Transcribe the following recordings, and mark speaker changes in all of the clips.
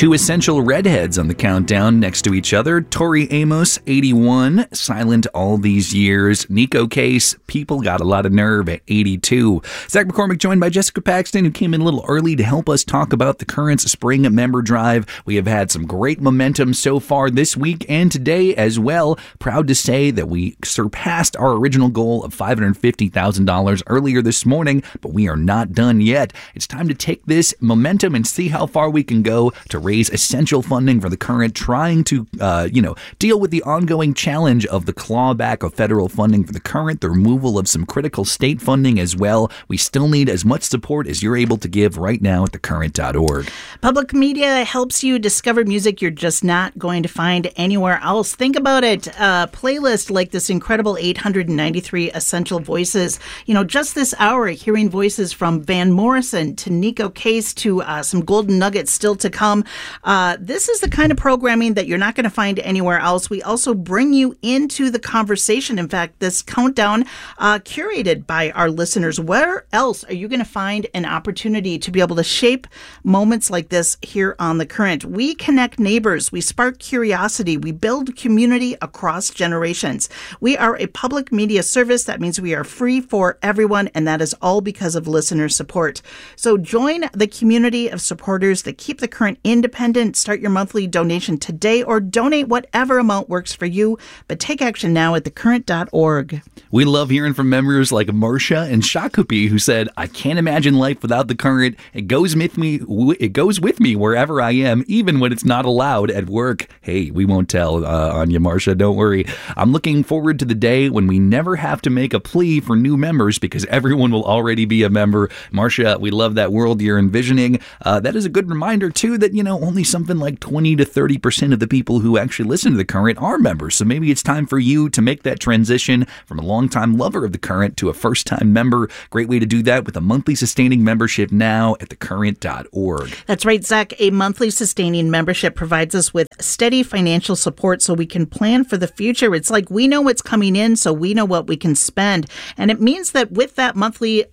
Speaker 1: Two essential redheads on the countdown next to each other. Tori Amos, 81, silent all these years. Nico Case, people got a lot of nerve at 82. Zach McCormick joined by Jessica Paxton, who came in a little early to help us talk about the Currents Spring Member Drive. We have had some great momentum so far this week and today as well. Proud to say that we surpassed our original goal of $550,000 earlier this morning, but we are not done yet. It's time to take this momentum and see how far we can go to raise essential funding for the Current, trying to, deal with the ongoing challenge of the clawback of federal funding for the Current, the removal of some critical state funding as well. We still need as much support as you're able to give right now at thecurrent.org.
Speaker 2: Public media helps you discover music you're just not going to find anywhere else. Think about it. A playlist like this incredible 893 Essential Voices. Just this hour, hearing voices from Van Morrison to Nico Case to some golden nuggets still to come. This is the kind of programming that you're not going to find anywhere else. We also bring you into the conversation. In fact, this countdown curated by our listeners. Where else are you going to find an opportunity to be able to shape moments like this here on The Current? We connect neighbors. We spark curiosity. We build community across generations. We are a public media service. That means we are free for everyone, and that is all because of listener support. So join the community of supporters that keep The Current independent. Start your monthly donation today or donate whatever amount works for you, but take action now at thecurrent.org.
Speaker 1: We love hearing from members like Marcia and Shakupi, who said, I can't imagine life without the Current. It goes with me wherever I am, even when it's not allowed at work. Hey, we won't tell on you, Marcia. Don't worry. I'm looking forward to the day when we never have to make a plea for new members because everyone will already be a member. Marcia, we love that world you're envisioning. That is a good reminder, too, that, only something like 20 to 30% of the people who actually listen to the Current are members. So maybe it's time for you to make that transition from a longtime lover of the Current to a first-time member. Great way to do that with a monthly sustaining membership now at thecurrent.org.
Speaker 2: That's right, Zach. A monthly sustaining membership provides us with steady financial support so we can plan for the future. It's like we know what's coming in, so we know what we can spend. And it means that with that monthly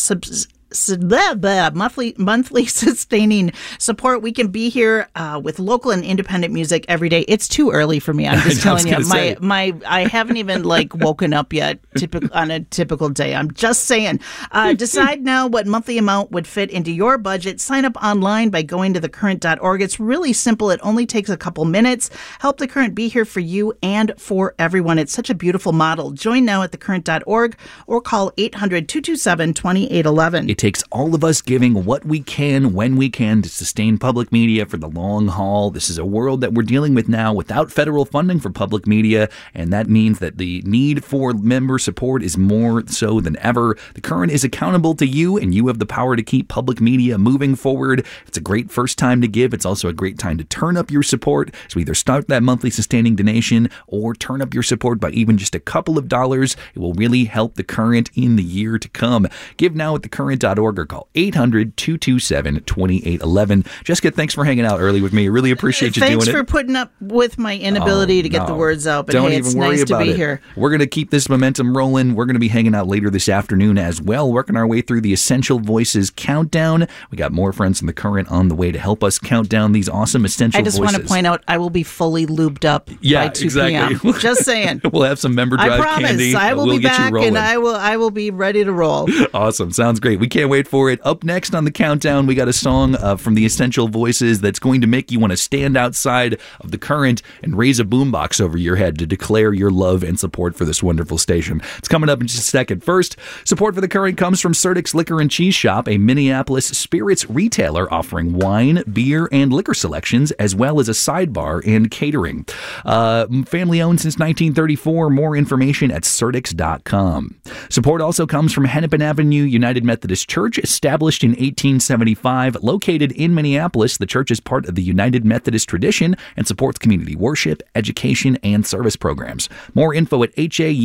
Speaker 2: monthly sustaining support, we can be here with local and independent music every day. It's too early for me. I'm just telling you. I haven't even woken up yet on a typical day. I'm just saying. Decide now what monthly amount would fit into your budget. Sign up online by going to thecurrent.org. It's really simple. It only takes a couple minutes. Help The Current be here for you and for everyone. It's such a beautiful model. Join now at thecurrent.org or call 800-227-2811.
Speaker 1: It takes all of us giving what we can when we can to sustain public media for the long haul. This is a world that we're dealing with now without federal funding for public media, and that means that the need for member support is more so than ever. The Current is accountable to you, and you have the power to keep public media moving forward. It's a great first time to give. It's also a great time to turn up your support. So either start that monthly sustaining donation or turn up your support by even just a couple of dollars. It will really help the Current in the year to come. Give now at thecurrent.org or call 800-227-2811. Jessica, thanks for hanging out early with me. I really appreciate you doing it.
Speaker 2: Thanks for putting up with my inability to get the words out, but
Speaker 1: Don't
Speaker 2: hey,
Speaker 1: even
Speaker 2: it's
Speaker 1: worry
Speaker 2: nice to
Speaker 1: about
Speaker 2: be
Speaker 1: it.
Speaker 2: here.
Speaker 1: We're going to keep this momentum rolling. We're going to be hanging out later this afternoon as well, working our way through the Essential Voices countdown. We got more friends from the Current on the way to help us count down these awesome Essential Voices.
Speaker 2: I just want to point out I will be fully lubed up by 2 p.m. Just saying.
Speaker 1: We'll have some member drive candy.
Speaker 2: I will be back and I will be ready to roll.
Speaker 1: Awesome. Sounds great. We can't wait for it. Up next on the countdown, we got a song from the Essential Voices that's going to make you want to stand outside of the Current and raise a boombox over your head to declare your love and support for this wonderful station. It's coming up in just a second. First, support for the Current comes from Surdyk's Liquor and Cheese Shop, a Minneapolis spirits retailer offering wine, beer, and liquor selections, as well as a sidebar and catering. Family owned since 1934. More information at surdyks.com. Support also comes from Hennepin Avenue United Methodist Church, established in 1875. Located in Minneapolis, the church is part of the United Methodist tradition and supports community worship, education, and service programs. More info at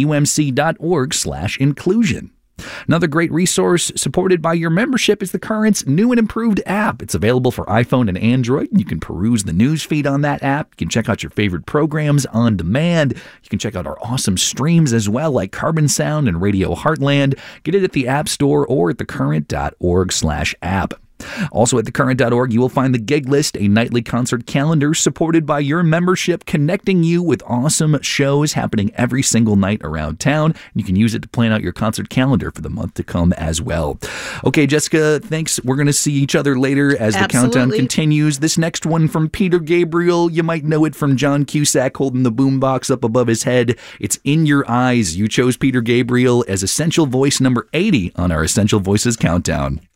Speaker 1: haumc.org/inclusion. Another great resource supported by your membership is the Current's new and improved app. It's available for iPhone and Android. You can peruse the news feed on that app. You can check out your favorite programs on demand. You can check out our awesome streams as well, like Carbon Sound and Radio Heartland. Get it at the App Store or at thecurrent.org/app. Also at thecurrent.org, you will find the gig list, a nightly concert calendar supported by your membership, connecting you with awesome shows happening every single night around town. You can use it to plan out your concert calendar for the month to come as well. Okay, Jessica, thanks. We're going to see each other later as the countdown continues. This next one from Peter Gabriel, you might know it from John Cusack holding the boombox up above his head. It's In Your Eyes. You chose Peter Gabriel as Essential Voice number 80 on our Essential Voices Countdown.